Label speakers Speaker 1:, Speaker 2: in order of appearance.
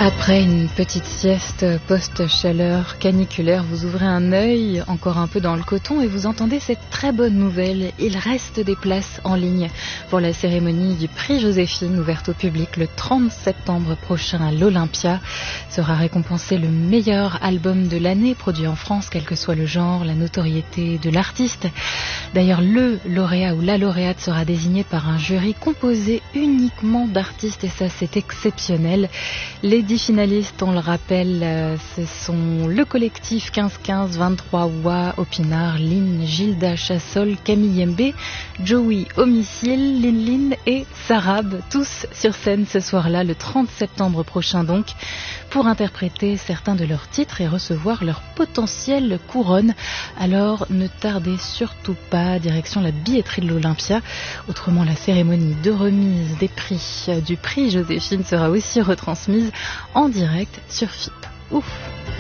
Speaker 1: Après une petite sieste post-chaleur caniculaire, vous ouvrez un œil encore un peu dans le coton et vous entendez cette très bonne nouvelle. Il reste des places en ligne pour la cérémonie du prix Joséphine ouverte au public le 30 septembre prochain à l'Olympia. Sera récompensé le meilleur album de l'année produit en France, quel que soit le genre, la notoriété de l'artiste. D'ailleurs, le lauréat ou la lauréate sera désigné par un jury composé uniquement d'artistes et ça c'est exceptionnel. Les 10 finalistes, on le rappelle, ce sont le collectif 15-15, 23 Wa, Opinard, Lynn, Gilda Chassol, Camille Yembe, Joey Homicile, Lin et Sarab, tous sur scène ce soir-là, le 30 septembre prochain donc, pour interpréter certains de leurs titres et recevoir leur potentielle couronne. Alors ne tardez surtout pas, direction la billetterie de l'Olympia. Autrement, la cérémonie de remise des prix du prix Joséphine sera aussi retransmise en direct sur FIP. Ouf!